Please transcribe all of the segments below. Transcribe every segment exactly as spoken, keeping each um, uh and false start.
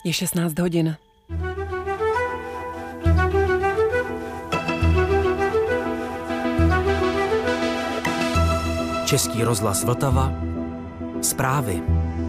Je šestnáct hodin. Český rozhlas Vltava. Zprávy.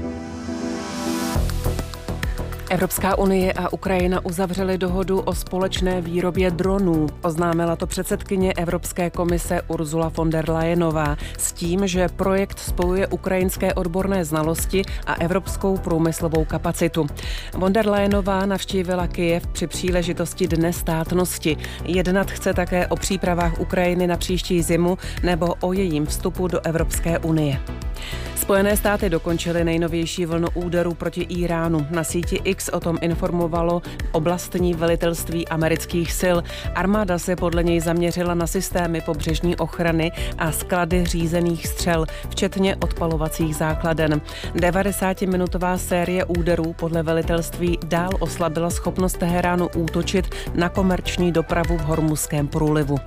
Evropská unie a Ukrajina uzavřely dohodu o společné výrobě dronů. Oznámila to předsedkyně Evropské komise Ursula von der Leyenová s tím, že projekt spojuje ukrajinské odborné znalosti a evropskou průmyslovou kapacitu. Von der Leyenová navštívila Kyjev při příležitosti Dne státnosti. Jednat chce také o přípravách Ukrajiny na příští zimu nebo o jejím vstupu do Evropské unie. Spojené státy dokončily nejnovější vlnu úderů proti Íránu. Na síti X o tom informovalo oblastní velitelství amerických sil. Armáda se podle něj zaměřila na systémy pobřežní ochrany a sklady řízených střel, včetně odpalovacích základen. devadesátiminutová série úderů podle velitelství dál oslabila schopnost Teheránu útočit na komerční dopravu v Hormuzském průlivu.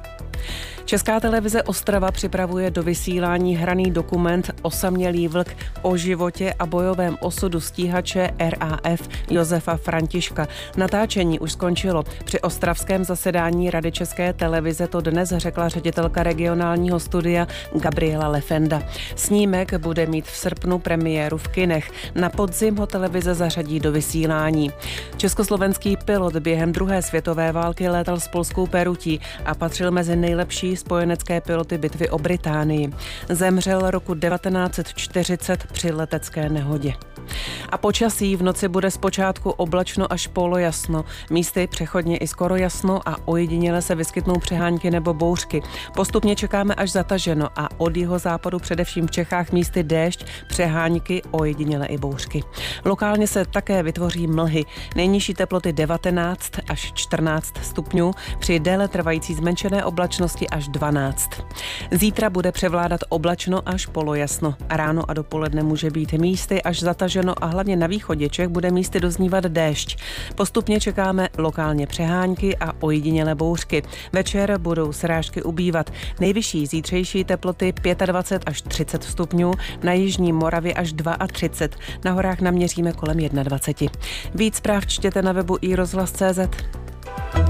Česká televize Ostrava připravuje do vysílání hraný dokument Osamělý vlk o životě a bojovém osudu stíhače R A F Josefa Františka. Natáčení už skončilo. Při ostravském zasedání Rady České televize to dnes řekla ředitelka regionálního studia Gabriela Lefenda. Snímek bude mít v srpnu premiéru v kinech. Na podzim ho televize zařadí do vysílání. Československý pilot během druhé světové války létal s polskou perutí a patřil mezi nejlepší spojenecké piloty bitvy o Británii. Zemřel roku devatenáct set čtyřicet při letecké nehodě. A počasí: v noci bude zpočátku oblačno až polojasno, místy přechodně i skoro jasno a ojediněle se vyskytnou přehánky nebo bouřky. Postupně čekáme až zataženo a od jihozápadu především v Čechách místy déšť, přehánky, ojediněle i bouřky. Lokálně se také vytvoří mlhy. Nejnižší teploty devatenáct až čtrnáct stupňů, při déle trvající zmenšené oblačnosti až dvanáct. Zítra bude převládat oblačno až polojasno. Ráno a dopoledne může být místy až zataženo a hlavně na východě Čech bude místy doznívat déšť. Postupně čekáme lokálně přehánky a ojedinělé bouřky. Večer budou srážky ubývat. Nejvyšší zítřejší teploty dvacet pět až třicet stupňů, na jižní Moravě až třicet dva, na horách naměříme kolem dvacet jedna. Víc zpráv čtěte na webu i rozhlas tečka cé zet.